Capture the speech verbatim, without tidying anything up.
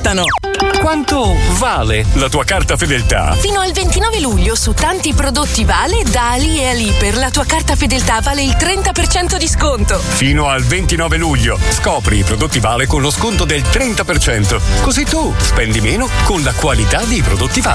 aspettano. Quanto vale la tua carta fedeltà? Fino al ventinove luglio su tanti prodotti Vale da Ali e Ali per la tua carta fedeltà vale il trenta per cento di sconto. Fino al ventinove luglio scopri i prodotti Vale con lo sconto del trenta per cento. Così tu spendi meno con la qualità dei prodotti Vale.